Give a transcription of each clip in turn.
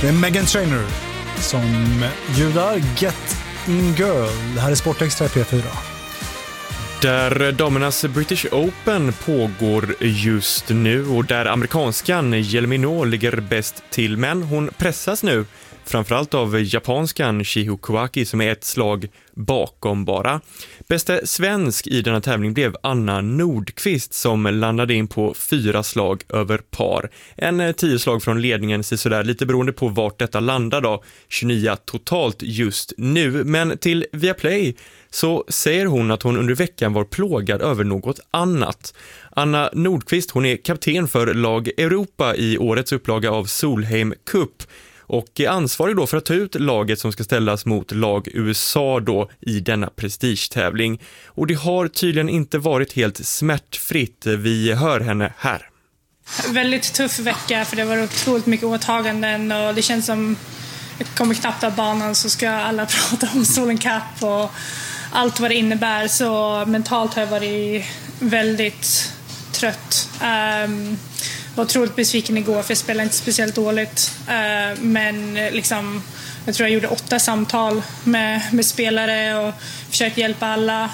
Det är Meghan Trainor som ljudar Get In Girl. Det här är Sportextra P4. Där damernas British Open pågår just nu och där amerikanskan Jelmino ligger bäst till, men hon pressas nu framförallt av japanskan Shiho Kawaki som är ett slag bakom bara. Bästa svensk i denna tävling blev Anna Nordqvist som landade in på 4 slag över par. En 10 slag från ledningen, så där lite beroende på vart detta landar då. 29 totalt just nu, men till Viaplay så säger hon att hon under veckan var plågad över något annat. Anna Nordqvist, hon är kapten för lag Europa i årets upplaga av Solheim Cup och är ansvarig då för att ta ut laget som ska ställas mot lag USA då i denna prestigetävling. Och det har tydligen inte varit helt smärtfritt. Vi hör henne här. Väldigt tuff vecka för det var otroligt mycket åtaganden och det känns som jag kommer knappt av banan så ska alla prata om Solheim Cup och allt vad det innebär, så mentalt har jag varit väldigt trött. Var otroligt besviken igår för jag spelade inte speciellt dåligt, men liksom, jag tror jag gjorde 8 samtal med spelare och försökte hjälpa alla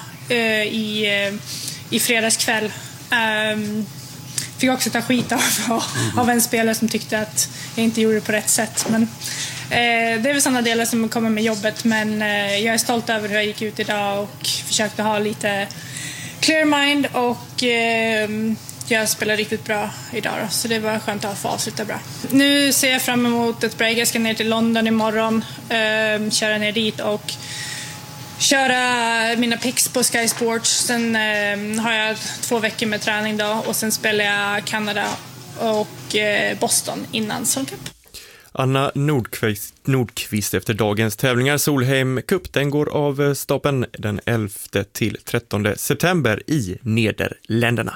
i fredagskväll. Fick också ta skit av en spelare som tyckte att jag inte gjorde det på rätt sätt, men det är väl sådana delar som kommer med jobbet, men jag är stolt över hur jag gick ut idag och försökte ha lite clear mind och jag spelar riktigt bra idag då, så det var skönt att få avsluta bra. Nu ser jag fram emot ett break. Jag ska ner till London imorgon, köra ner dit och köra mina picks på Sky Sports. Sen har jag 2 veckor med träning då och sen spelar jag Kanada och Boston innan Solheim Cup. Anna Nordqvist efter dagens tävlingar. Solheim Cup, den går av stapeln den 11 till 13 september i Nederländerna.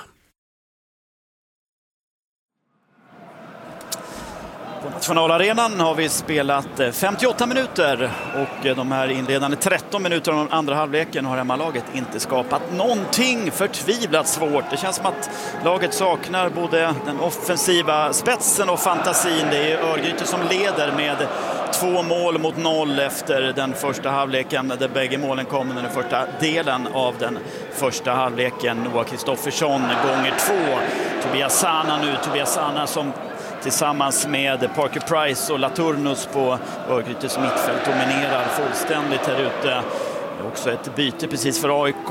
På Nationalarenan har vi spelat 58 minuter och de här inledande 13 minuter av den andra halvleken har hemmalaget inte skapat någonting, förtvivlat svårt. Det känns som att laget saknar både den offensiva spetsen och fantasin. Det är Örgryte som leder med 2 mål mot 0 efter den första halvleken där bägge målen kom under den första delen av den första halvleken. Noah Kristoffersson gånger 2. Tobias Sana som tillsammans med Parker Price och Laturnus på Örgrytes mittfält dominerar fullständigt här ute. Också ett byte precis för AIK